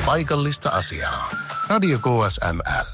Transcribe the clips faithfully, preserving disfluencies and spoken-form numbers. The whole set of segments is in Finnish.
paikallista asiaa. Radio K S M L.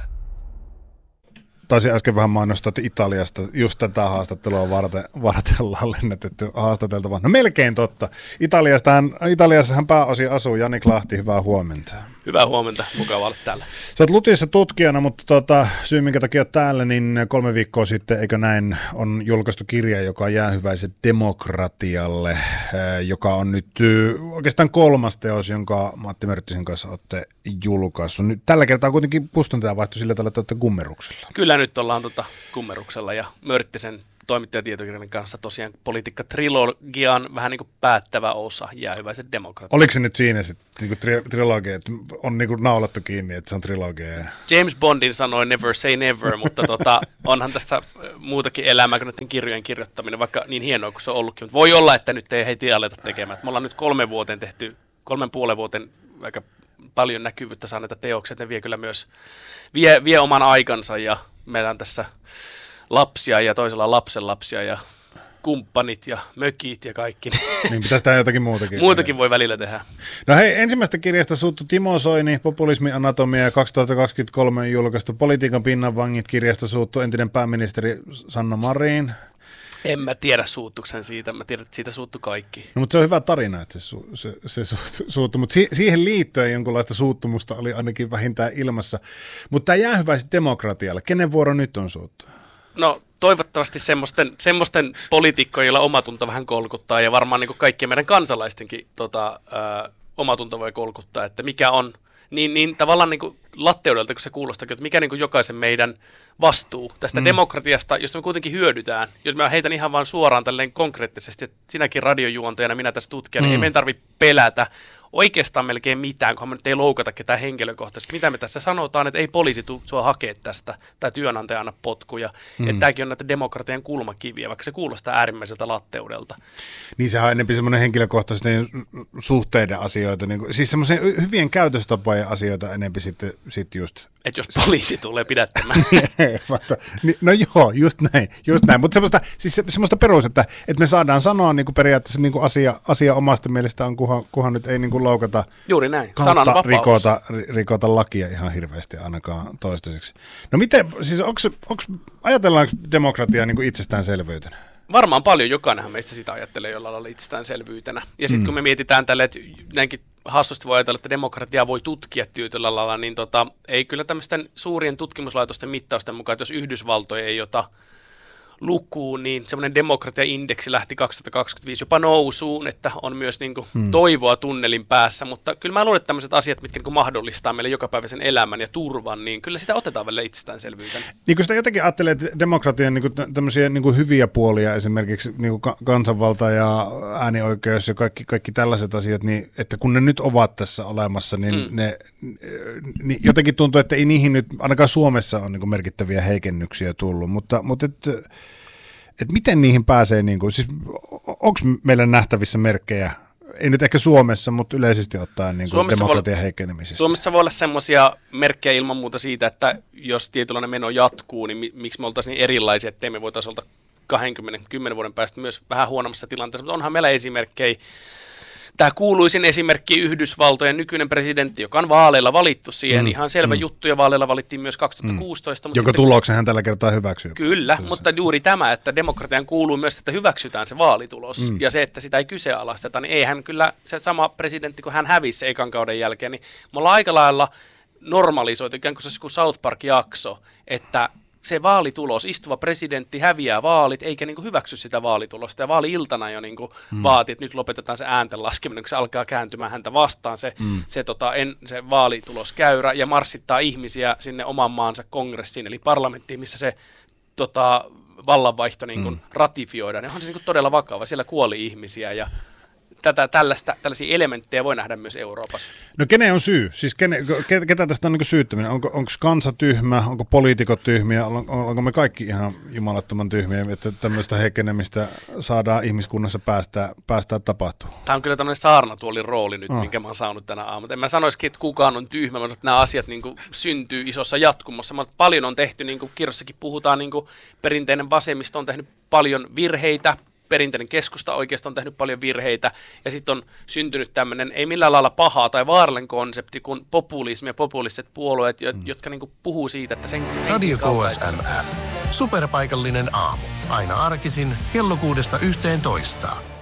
Taisin äsken vähän mainostaa, että Italiasta just tätä haastattelua varten, varten ollaan lennätetty haastateltavaa. No melkein totta. Italiastahan, Italiassahan pääosin asuu Jani Klahti, hyvää huomenta. Hyvää huomenta, mukava olla täällä. Sä oot Lutissa tutkijana, mutta tota, syy minkä takia oot täällä, niin kolme viikkoa sitten, eikö näin, on julkaistu kirja, joka on Jäähyväiset demokratialle, joka on nyt oikeastaan kolmas teos, jonka Matti Mörttisen kanssa olette julkaissut. Nyt tällä kertaa kuitenkin kustantaja vaihtui sillä tavalla, että olette kummeruksella. Kyllä nyt ollaan tota kummeruksella ja Mörttisen toimittajatietokirjan kanssa tosiaan politiikka-trilogian vähän niin kuin päättävä osa, Jäähyväiset demokratiat. Oliko se nyt siinä sitten niin tri- trilogia, että on niin kuin naulattu kiinni, että se on trilogia? James Bondin sanoi never say never, mutta tota, onhan tässä muutakin elämää kuin näiden kirjojen kirjoittaminen, vaikka niin hienoa kuin se on ollutkin. Mutta voi olla, että nyt ei heti aleta tekemään. Me ollaan nyt kolmen vuoteen tehty, kolmen puolen vuoten aika paljon näkyvyyttä saaneita teoksia, ne vie kyllä myös, vie, vie oman aikansa ja meillä on tässä lapsia ja toisella lapsenlapsia ja kumppanit ja mökit ja kaikki. Niin pitäisi tehdä jotakin muutakin. Muutakin voi välillä tehdä. No hei, ensimmäistä kirjasta suuttu Timo Soini, Populismi anatomia, kaksituhattakaksikymmentäkolme julkaistu Politiikan pinnanvangit kirjasta suuttu entinen pääministeri Sanna Marin. En mä tiedä suuttuksen siitä, mä tiedän, että siitä suuttu kaikki. No, mutta se on hyvä tarina, että se, su, se, se suuttu, suuttu. Mutta si, siihen liittyen jonkunlaista suuttumusta oli ainakin vähintään ilmassa. Mutta tämä Jäähyväiset demokratialle, kenen vuoro nyt on suuttu? No toivottavasti semmoisten, semmoisten poliitikkojen, joilla omatunto vähän kolkuttaa ja varmaan niin kuin kaikkien meidän kansalaistenkin tota, ää, omatunto voi kolkuttaa, että mikä on niin, niin tavallaan niin kuin latteudelta, kun se kuulostaa, että mikä niin kuin jokaisen meidän vastuu tästä mm. demokratiasta, josta me kuitenkin hyödytään. Jos mä heitän ihan vaan suoraan tälleen konkreettisesti, että sinäkin radiojuontajana, minä tässä tutkijana, mm. niin ei meidän tarvitse pelätä oikeastaan melkein mitään, kunhan me nyt ei loukata ketään henkilökohtaisesti. Mitä me tässä sanotaan, että ei poliisi tule sua hakea tästä, tai työnantaja anna potkuja. Mm. Että tämäkin on näitä demokratian kulmakiviä, vaikka se kuulostaa äärimmäiseltä latteudelta. Niin sehän on enemmän semmoinen henkilökohtaisten suhteiden asioita, niin kuin, siis semmoisen hyvien käytöstapojen asioita enemmän sitten sit just. Että jos poliisi tulee pidättämään. No joo, just näin, just näin. Mutta semmoista, siis semmoista perus, että, että me saadaan sanoa niin kuin periaatteessa niin kuin asia, asia omasta mielestään, kunhan, kunhan nyt ei niin kuin loukata. Juuri näin, kautta rikota, rikota lakia ihan hirveästi ainakaan toistaiseksi. No miten, siis onks, onks, ajatellaanko demokratiaa niin kuin itsestäänselvyytenä? Varmaan paljon, jokainenhan meistä sitä ajattelee jollain lailla itsestäänselvyytenä. Ja sitten mm. kun me mietitään tälle, että näinkin hassusti voi ajatella, että demokratiaa voi tutkia tietyllä lailla, niin tota, ei kyllä tämmöisten suurien tutkimuslaitosten mittausten mukaan, että jos Yhdysvaltoja ei ota lukuun, niin semmoinen demokratiaindeksi lähti kaksituhattakaksikymmentäviisi jopa nousuun, että on myös niin kuin hmm. toivoa tunnelin päässä, mutta kyllä mä luulen, että tämmöiset asiat, mitkä niin kuin mahdollistaa meille jokapäiväisen elämän ja turvan, niin kyllä sitä otetaan välillä itsestäänselvyytenä. Niin kun sitä jotenkin ajattelee, että demokratian niin kuin tämmöisiä niin kuin hyviä puolia, esimerkiksi niin kuin kansanvalta ja äänioikeus ja kaikki, kaikki tällaiset asiat, niin että kun ne nyt ovat tässä olemassa, niin, hmm. ne, niin jotenkin tuntuu, että ei niihin nyt, ainakaan Suomessa on niin kuin merkittäviä heikennyksiä tullut, mutta, mutta et, että miten niihin pääsee, niin kuin, siis onko meillä nähtävissä merkkejä, ei nyt ehkä Suomessa, mutta yleisesti ottaen niin kuin demokratian heikkenemisestä? Suomessa voi olla semmoisia merkkejä ilman muuta siitä, että jos tietynlainen meno jatkuu, niin mi- miksi me oltaisiin niin erilaisia, ettei me voitaisiin olla kaksikymmentä kymmenen vuoden päästä myös vähän huonommassa tilanteessa, mutta onhan meillä esimerkkejä. Tämä kuuluisin esimerkki Yhdysvaltojen nykyinen presidentti, joka on vaaleilla valittu siihen. Mm, ihan selvä mm. juttu, ja vaaleilla valittiin myös kaksituhattakuusitoista. Mm. Mutta Joka tuloksen hän tällä kertaa hyväksyy. Kyllä, se mutta se. Juuri tämä, että demokratian kuuluu myös, että hyväksytään se vaalitulos. Mm. Ja se, että sitä ei kyseenalaisteta, niin eihän kyllä se sama presidentti, kun hän hävisi ekan kauden jälkeen, niin me ollaan aika lailla normalisoitu, ikään kuin se olisi South Park-jakso, että se vaalitulos, istuva presidentti häviää vaalit, eikä niin kuin hyväksy sitä vaalitulosta. Ja vaali-iltana jo niin kuin mm. vaati, että nyt lopetetaan se äänten laskeminen, kun se alkaa kääntymään häntä vastaan, se, mm. se, tota, en, se vaalituloskäyrä, ja marssittaa ihmisiä sinne oman maansa kongressiin, eli parlamenttiin, missä se tota, vallanvaihto niin kuin mm. ratifioidaan. Ja on se niin kuin todella vakava. Siellä kuoli ihmisiä, ja Tätä, tällaista, tällaisia elementtejä voi nähdä myös Euroopassa. No kenen on syy? Siis kene, ketä tästä on niin syyttäminen? Onko, onko kansa tyhmä? Onko poliitikot tyhmiä? On, onko me kaikki ihan jumalattoman tyhmiä, että tämmöistä heikkenemistä saadaan ihmiskunnassa päästää, päästää tapahtumaan? Tämä on kyllä tämmöinen saarnatuolin rooli nyt, oh. minkä mä oon saanut tänä aamuna. En mä sanoisikin, että kukaan on tyhmä, mutta nämä asiat niin kuin syntyy isossa jatkumossa. Mutta paljon on tehty, niin kuin kirjassakin puhutaan, niin kuin perinteinen vasemmisto on tehnyt paljon virheitä, perinteinen keskusta oikeastaan on tehnyt paljon virheitä, ja sitten on syntynyt tämmöinen, ei millään lailla pahaa tai vaarallinen konsepti, kuin populismi ja populistiset puolueet, jo, mm. jotka niinku puhuu siitä, että sen... sen Radio K S M L. Superpaikallinen aamu. Aina arkisin kello kuudesta yhteentoista.